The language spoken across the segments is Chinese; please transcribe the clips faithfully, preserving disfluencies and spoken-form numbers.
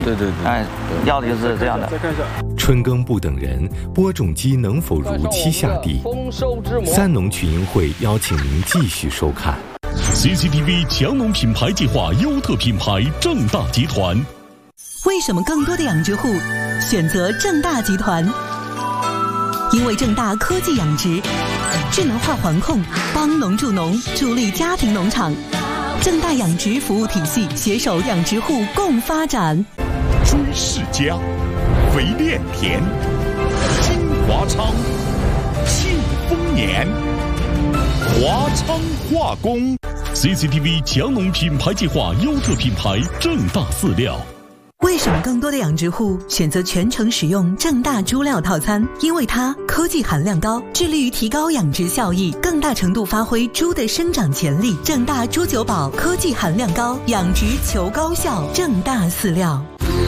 对对对， 哎，要的就是这样的。 再看一下， 春耕不等人，播种机能否如期下地？三农群英会邀请您继续收看。 C C T V 强农品牌计划优特品牌正大集团。 为什么更多的养殖户选择正大集团？因为正大科技养殖，智能化环控，帮农助农，助力家庭农场。正大养殖服务体系携手养殖户共发展。 朱世家，肥炼田，金华昌，庆丰年，华昌化工。C C T V 强农品牌计划优特品牌正大饲料。 为什么更多的养殖户选择全程使用正大猪料套餐？因为它科技含量高，致力于提高养殖效益，更大程度发挥猪的生长潜力。正大猪九宝科技含量高，养殖求高效。正大饲料，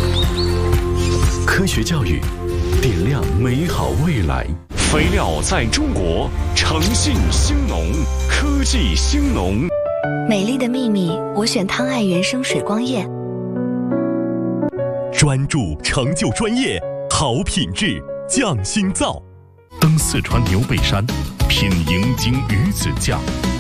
科学教育，点亮美好未来。肥料在中国，诚信兴农，科技兴农。 美丽的秘密，我选汤爱原生水光液。 专注成就专业，好品质匠心造。登四川牛背山，品银鲸鱼子酱。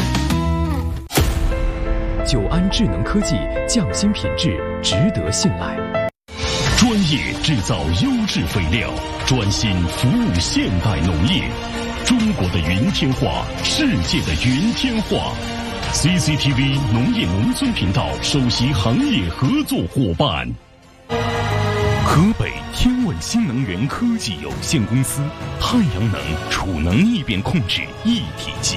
九安智能科技，匠心品质，值得信赖。 专业制造优质肥料，专心服务现代农业。中国的云天化，世界的云天化。C C T V 农业农村频道首席行业合作伙伴。河北天问新能源科技有限公司，太阳能、储能逆变控制一体机。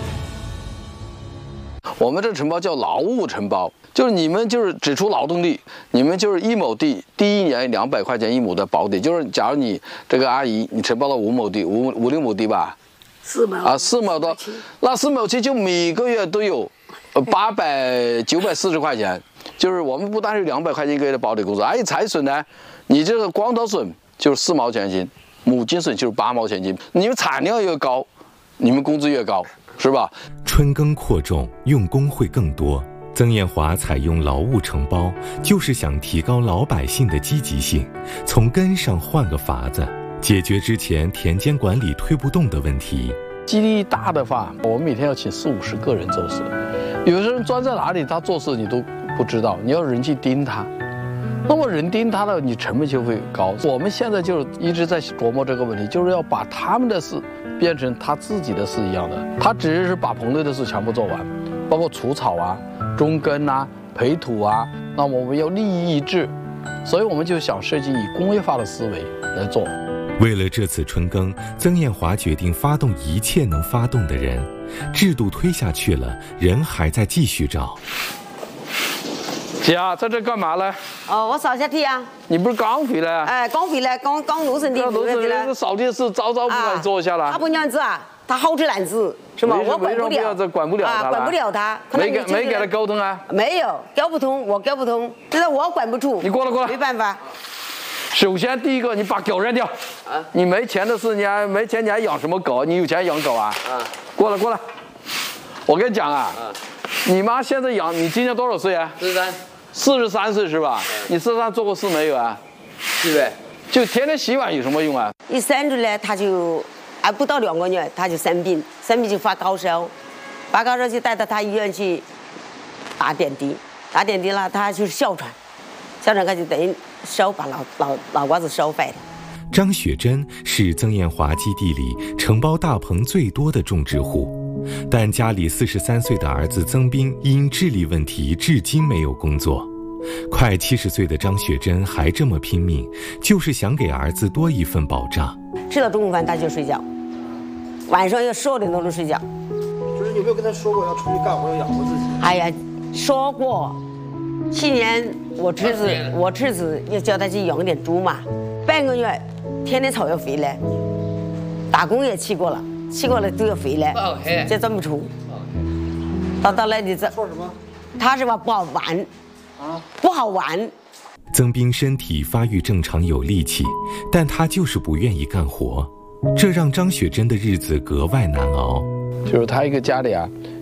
我们这承包叫劳务承包，就是你们就是只出劳动力，你们就是一亩地，第一年两百块钱一亩的保底，就是假如你这个阿姨你承包了五亩地，五五六亩地吧， 四亩啊四亩多，那四亩地就每个月都有八百九百四十块钱，就是我们不单是两百块钱一个月的保底工资，而且财损呢，你这个光头损就是四毛钱斤，母金损就是八毛钱斤，你们产量越高，你们工资越高，是吧？ 春耕扩种，用工会更多。曾艳华采用劳务承包，就是想提高老百姓的积极性，从根上换个法子，解决之前田间管理推不动的问题。 基地大的话，我们每天要请四五十个人做事，有些人钻在哪里，他做事你都不知道，你要人去盯他。那么人盯他的，你成本就会高。我们现在就是一直在琢磨这个问题，就是要把他们的事变成他自己的事一样的。他只是把棚内的事全部做完，包括除草啊、中耕啊、培土啊。那么我们要利益一致，所以我们就想设计以工业化的思维来做。 为了这次春耕，曾艳华决定发动一切能发动的人。制度推下去了，人还在继续找。 姐啊，在这干嘛呢？ 哦，我扫下地啊。 你不是刚回来啊？ 哎，刚回来，刚刚农村地回来的了。 扫地是早早不敢做一下了。 他不那样子啊，他好吃懒做，是吧？我管不了， 这管不了他， 管不了他。 没给没给他沟通啊？ 没有，沟不通，我沟不通，这是我管不住。 你过来过来， 没办法。 首先第一个，你把狗扔掉。啊。你没钱的事，你还没钱，你还养什么狗？你有钱养狗啊？啊。过来过来，我跟你讲啊，你妈现在养你今年多少岁啊？ 四十三。 四十三岁是吧？你四十三做过事没有啊？ 对不对？ 就天天洗碗有什么用啊？ 一生出来他就还不到两个月他就生病，生病就发高烧，发高烧就带到他医院去打点滴，打点滴了他就是哮喘，哮喘他就等于烧把脑脑脑瓜子烧坏了。 张雪珍是曾艳华基地里承包大棚最多的种植户。但家里四十三岁的儿子曾斌因智力问题至今没有工作，快七十岁的张雪珍还这么拼命，就是想给儿子多一份保障。 吃了中午饭他就睡觉，晚上要十二点多钟睡觉。 就是有没有跟他说过要出去干活要养活自己？ 哎呀，说过。去年我侄子我侄子要叫他去养点猪嘛，半个月天天草要回来，打工也去过了。去过了都要回来，这这么出。到到那里这说什么？ 他是吧不好玩，啊，不好玩。 曾斌身体发育正常有力气，但他就是不愿意干活，这让张雪珍的日子格外难熬。 就是他一个家里啊，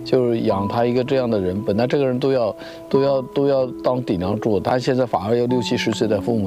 就是养他一个这样的人，本来这个人都要都要都要当顶梁柱，他现在反而要六七十岁的父母